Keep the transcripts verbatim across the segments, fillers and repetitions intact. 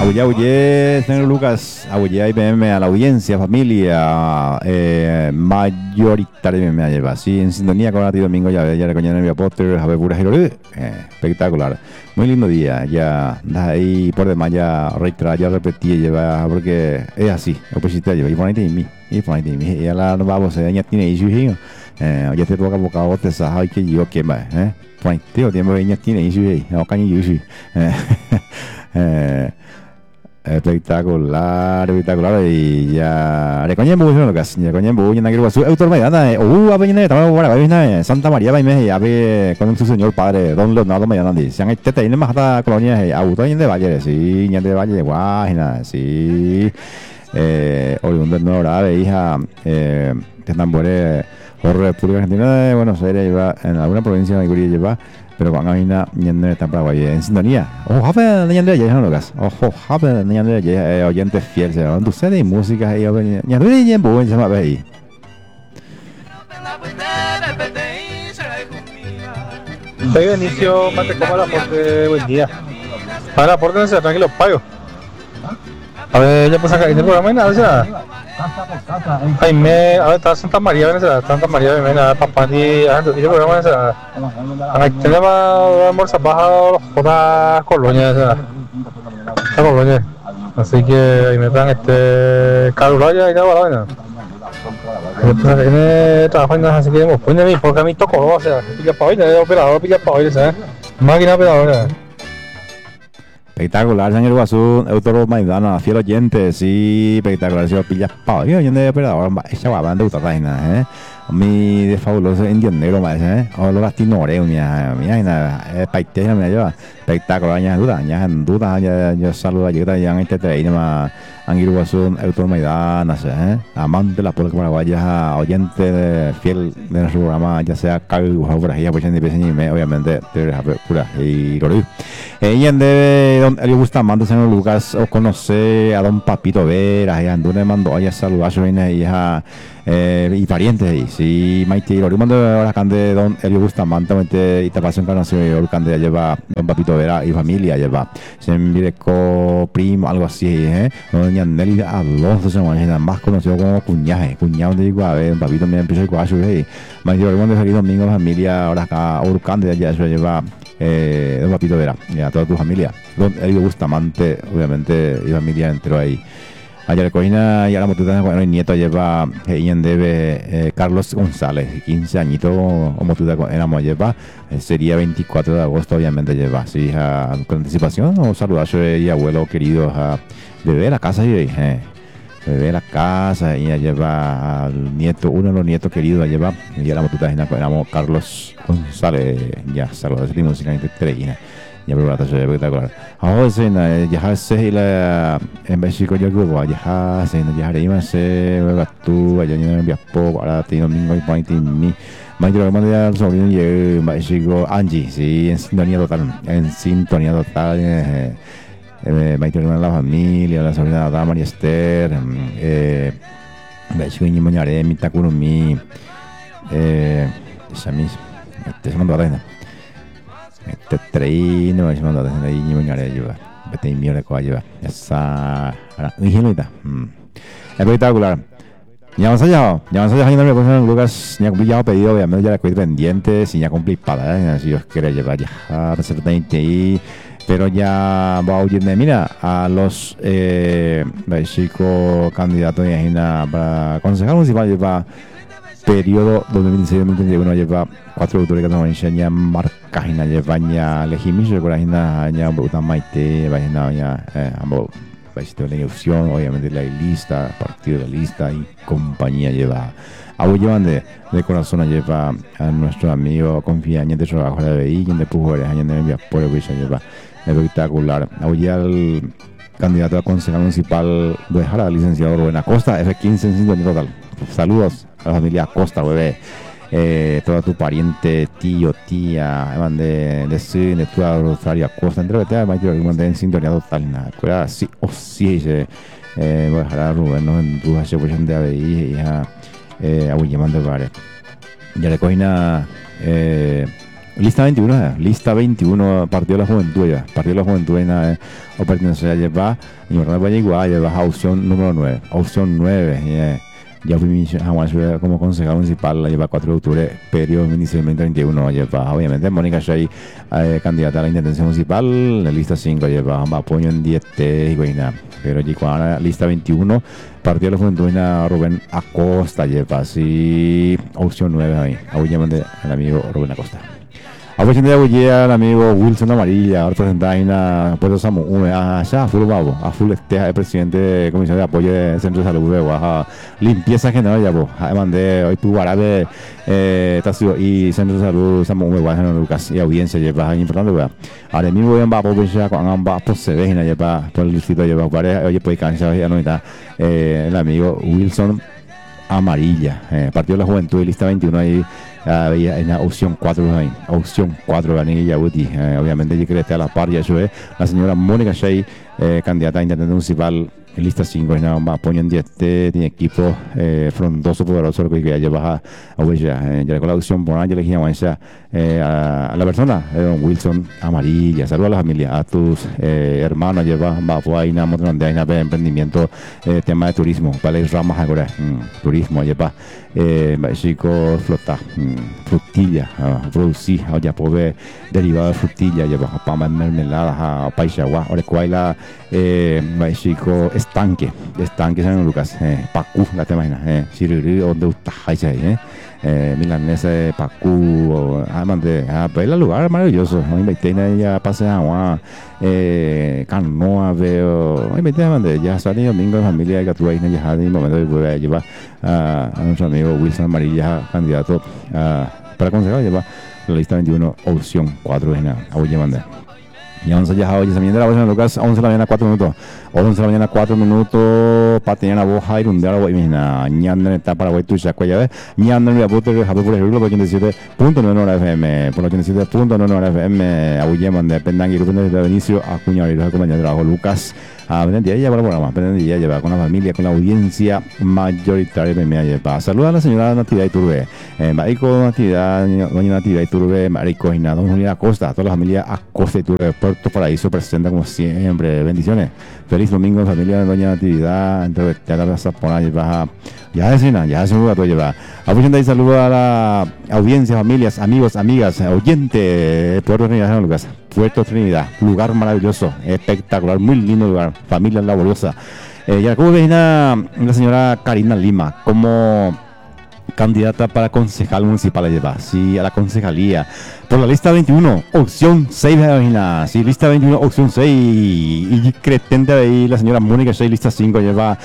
Abuye, abuye, señor Lucas, abuye I B M a la audiencia, familia eh, mayoritaria I B M lleva, sí, en sintonía con Nati Domingo, ya ve, ya le coñan Envia Potter, a ver, pura eh, espectacular, muy lindo día, ya, ahí por demás ya reiterar, ya repetí, lleva, porque es así, o pues si te lleva, y por ahí te mi, y por ahí te mi, y a la no vamos, ya tiene issues, eh, ya te toca boca a bote, sabes que yo que va, eh, por ahí, tío, tiempo ya tiene issues, no caño issues, eh, eh, espectacular, espectacular y ya rekoñen bu no gas, ya rekoñen bu na kiru su autor Maidana, uh abeñne tama para abeñne Santa María Baime ya ve con su señor padre Don Leonardo Maidana di, siang este tiene más hasta colonia auto de Valle, sí, ña de Valle de Guajina, sí. Eh, oriundo del Nuevo Orave, hija eh que están buenas por República Argentina de Buenos Aires lleva en alguna provincia de Guiri lleva pero cuando hay una ñandera está Paraguay en sintonía. Ojo, hape ñandera ya no lo gas. Ojo, hape ñandera ya oyente fiel, se van tus de música y ñandera ya buen se llama ahí. Soy Benicio Matecoma la Porte, buen día. Ahora pórtense tranquilos, payo. A ver, ya pues acá en el programa y nada, o sea. Jaime, a ver, está Santa María, Venezuela, Santa María, Venezuela, papá, y a ver, el programa, o sea. Aquí tenemos almuerzo baja jodas colonias, o sea. La colonia. Así que ahí me dan este. Calulaya y nada, ¿verdad? Después viene trabajando, así que me pone a mí, porque a mí tocó, o sea, pilla para hoy, operador, pilla para hoy, ¿sabes? Máquina operadora. Espectacular, señor Guazú, Autor Maidana, fiel oyente, sí, espectacular, si lo pillas pa, yo de operador, esa guapa de Utataina, eh, mi de fabuloso indio negro, más, eh, o lo latino, mía, mía, eh, paiteja, me lleva, espectacular, ya duda, ya duda, ya, yo saludo a llegar ya en este tren, más, Angir Guazú, Autor Maidana, eh, amante de la República Paraguaya, oyente fiel de nuestro programa, ya sea Carlos Gujau, ya pues en el obviamente, de pura, y Rory. Ella debe, don Elio Bustamante, señor Lucas, o conoce a don Papito Vera, y Andú le mandó a saludar a su hija eh, y parientes ahí, sí, Maite, y mando ahora cande don Elio Bustamante, y te paso en Carnación, y cande lleva don Papito Vera y familia lleva, se envíe co primo, algo así, eh, doña Nelly Alonso, se llama, más conocido como cuñaje, cuñado de Iguave, don Papito me empieza a igual, y Maite, y mando feliz domingo, familia, ahora acá, Urcande, ya eso lleva. Eh, don Papito Vera y a toda tu familia, don Elio Bustamante, obviamente, y familia entero ahí. Ayer Coina y ahora Motuta, bueno, el nieto lleva eh, en debe eh, Carlos González, quince añitos, o Motuta éramos lleva, eh, sería veinticuatro de agosto, obviamente lleva, sí, a, con anticipación, o saludar a y abuelo querido a bebé la casa y eh, bebé la casa y ya lleva al nieto, uno de los nietos queridos, lleva y a la Motuta éramos Carlos González, ya saludos de música entreina. Ya preparato se espectacular. Ahora se na ya se la en México yo creo ya se na ya rima se va tú allá en el Viapo para ti domingo y point mi Maestro María sobrino y México Angie sí en sintonía total en sintonía total eh eh Maestro de la familia la sobrina de María Esther eh México y Mañare mi Takurumi eh esa misma este se mandó a reina este tren no es mandado desde ahí ni mañana lleva vete y mierda que lleva esa ingenuidad espectacular ya vamos allá ya vamos allá no me ponen Lucas ya cumplí ya pedido obviamente ya la cuida pendiente si ya cumplí para si os quiere llevar ya recetamente ahí pero ya va a oírme mira a los eh chicos candidatos para concejal municipal lleva periodo dos mil dieciséis dos mil treinta y uno lleva cuatro autores que nos enseñan marcas y llevan legimis por ahí ya butan maite vaina ya ambos de la elección obviamente la lista partido de la lista y compañía lleva a llevan de de corazón lleva a nuestro amigo confianza de trabajo de vehículo de pujones años de envía por el lleva espectacular a el candidato a concejal municipal de Jara licenciado Rubén Acosta F quince en sintonía total. Saludos a la familia Acosta, bebé. Eh, toda tu pariente, tío, tía, de de sí, de toda Rosario Acosta, entre los temas, yo mandé en sintonía total, nada, cuida sí o sí, eh, voy a dejar a Rubén, no en tu hace pues de ahí, ya, eh, a William de Bares. Ya le cogí nada, eh, Lista veintiuno, eh, lista veintiuno, partido de la juventud ya, partido de la juventud en eh, o pertenece a llevar, y me recuerdo igual, lleva a opción número nueve, opción nueve, eh, ya fui como concejal municipal, la lleva cuatro de octubre, periodo inicial dos mil treinta y uno, lleva, obviamente, Mónica Shea, eh, candidata a la intendencia municipal, la lista cinco, lleva apoyo en diez T, y bueno, pero llegó a la lista veintiuno, partido de la juventud en Rubén Acosta, lleva así, opción nueve ahí, obviamente, el amigo Rubén Acosta. A veces de hoy el amigo Wilson Amarilla, ahora presenta en la Puerto Samu, allá a full babo, a full este, el presidente de Comisión de Apoyo del Centro de Salud de Oaxaca, limpieza general ya vos, mandé hoy tu árabe, eh, Tasio y Centro de Salud Samu, Oaxaca, Lucas y audiencia lleva importante, weá. Ahora mismo voy a bapo, pues ya con ambas posee, y lleva por el distrito lleva varias, oye, pues cancha, ya no está, el amigo Wilson Amarilla, eh, partido de la juventud y lista veintiuno ahí. Uh, en la opción cuatro ahí, opción cuatro Vanilla Yabuti, eh, obviamente yo creo que a la par ya eso es la señora Mónica Shea, eh, candidata a intendente municipal en lista cinco, en la apoyo en diez T, tiene equipo eh, frondoso, poderoso, que ya lleva a huella, eh, ya con la opción por año elegí a, eh, a, a la persona, eh, don Wilson Amarilla, saludos a la familia, a tus eh, hermanos, lleva va por ahí, nada más donde hay nada emprendimiento, eh, tema de turismo, vale, ramas ahora, mm, turismo, lleva. Eh, chico flota, mm, frutilla, uh, producir, ya puede derivado de frutilla, lleva pama mermelada, a paisagua, ahora cuál la eh, chico estanque, estanque San Lucas, eh, pacu, la te imaginas, eh, siriri, donde está ahí, eh, eh, milanesa, pacu, además de, ah, pues el lugar maravilloso, no invité ya pase agua, eh, canoa, veo, no invité de ya sale domingo de familia que tú ahí ya de momento de poder llevar a, a nuestro amigo Wilson Amarilla, candidato a, para concejal, lleva la lista veintiuno, opción cuatro, en la Abuya Manda. Y once ya hoy también de la voz Lucas, once de la mañana, cuatro minutos. once de la mañana, cuatro minutos. Pateña la voz, y rundear la voz. Imagina, ñanda en esta Paraguay, tu chaco, ya ves. Ñanda en la voz, por ejemplo, por ochenta y siete punto nueve hora F M. Por ochenta y siete punto nueve hora F M. Abuyeman de Pendangui, grupo de Benicio, Acuña y los compañeros de trabajo, Lucas. A día lleva el programa, día lleva con la familia, con la audiencia mayoritaria de media lleva. Saluda a la señora Natividad Iturbe, eh, Marico Natividad, doña Natividad Iturbe, Marico y nada, don Julián Acosta, toda la familia Acosta Iturbe, Puerto Paraíso presenta como siempre, bendiciones. Feliz domingo familia, doña Natividad, entre la raza por ahí baja. Ya es cena, ya se mueve todo lleva. Apoyando y saludo a la audiencia, familias, amigos, amigas, oyente, Puerto Trinidad, Lucas. Puerto Trinidad, lugar maravilloso, espectacular, muy lindo lugar, familia laboriosa. Eh, y como ven a la señora Karina Lima como candidata para concejal municipal, lleva, sí, a la concejalía. Por la lista veintiuno, opción seis, imagina, sí, lista veintiuno, opción seis, y cretente ahí la señora Mónica Shea, lista cinco, lleva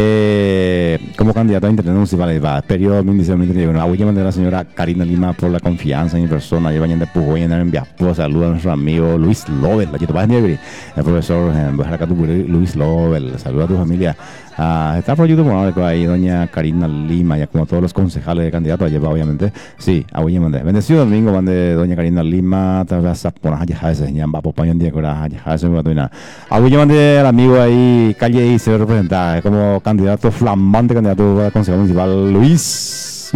eh, como candidata a intendente municipal, lleva, periodo dos mil diecinueve. Voy a llamar a la señora Karina Lima por la confianza en mi persona, lleva en de Pujoy, en Enviapo, saluda a nuestro amigo Luis Lobel, la que te vas a el profesor eh, Luis Lobel, saluda a tu familia. Uh, está por YouTube, bueno, ahí doña Karina Lima, ya como todos los concejales de candidatos, lleva obviamente, sí, a William Mande. Bendecido domingo, mande doña Karina Lima, tal vez a poner allá a ese, ya va por pañón día, cora, allá a ese, a William Mande, el amigo ahí, calle y se representa como candidato flamante, candidato a concejal municipal, Luis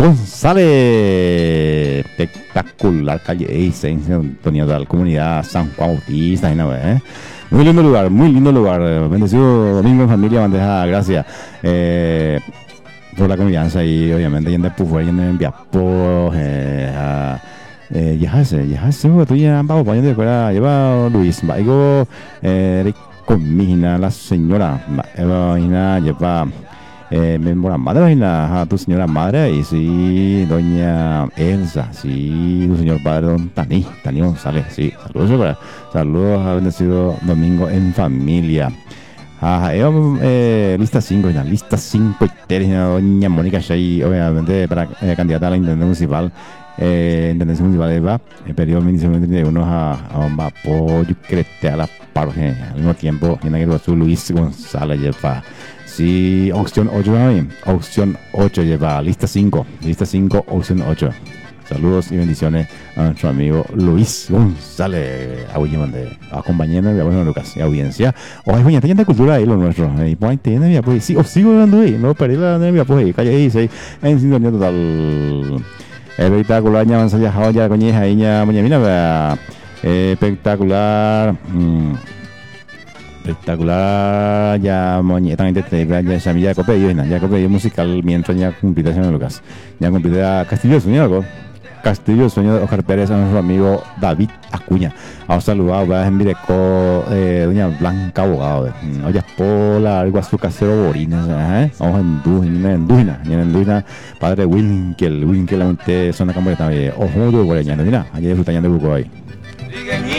González, espectacular, calle y se, Antonio de la comunidad San Juan Bautista, y nada, eh. Muy lindo lugar, muy lindo lugar. Bendecido domingo en familia, bandeja, gracias eh, por la confianza y obviamente yendo de Pufo, yendo de Enviapo, eh, a eh, ya sé, ya sé, tú ya vamos para de fuera, lleva Luis, Baigo, eh, comina la señora, Eva, lleva. Eh, memora madre y a tu señora madre y sí, doña Elsa, sí, tu señor padre don Tani, Tani González, sí, saludos para, saludos a bendecido domingo en familia. Ah, eh, lista cinco, la lista cinco, doña Mónica Shea, obviamente para eh, candidata a la intendencia municipal, eh, intendencia municipal de Eva, el periodo dos mil diecinueve a, a un apoyo crete a la par, eh, al mismo tiempo, en el que Luis González lleva. Sí, opción ocho, opción ocho lleva, lista cinco, lista cinco, opción ocho. Saludos y bendiciones a nuestro amigo Luis González, acompañando a bueno, Lucas y audiencia. Oye, bueno, tiene de cultura ahí lo nuestro. Y pues tiene, pues sí, os sigo hablando ahí, no perdí la nervia, pues calle ahí, sí, en sintonía total. Espectacular, ya avanza ya, ya, coñeja, ahí ya, moña, mira, vea, eh, espectacular, mm, espectacular, ya, moña, también te ya, ya, ya, copé, yo, ya, copé, yo musical, mientras ya cumplida, señor Lucas, ya cumplida Castillo, señor, Castillo, sueño de Oscar Pérez, a nuestro amigo David Acuña. Vamos a saludar, va a enviar eh, doña Blanca Abogado, oye, Pola, algo azul casero Borina, ¿eh? Vamos en Duina, en Duina, en Duina, padre Winkel, Winkel, la mente, zona campo también, ojo, de Guareña, mira, allí disfrutan de Buco ahí.